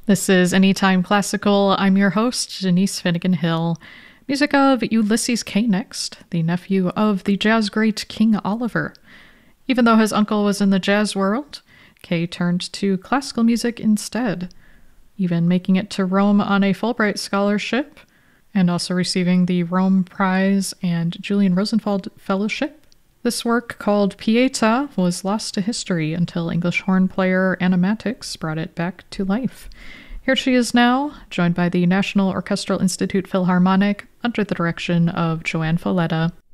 This is Anytime Classical. I'm your host, Denise Finnegan Hill. Music of Ulysses K. Next, the nephew of the jazz great King Oliver. Even though his uncle was in the jazz world, Kay turned to classical music instead, even making it to Rome on a Fulbright scholarship, and also receiving the Rome Prize and Julian Rosenfeld Fellowship. This work, called Pieta, was lost to history until English horn player Anna Matix brought it back to life. Here she is now, joined by the National Orchestral Institute Philharmonic under the direction of Joanne Falletta.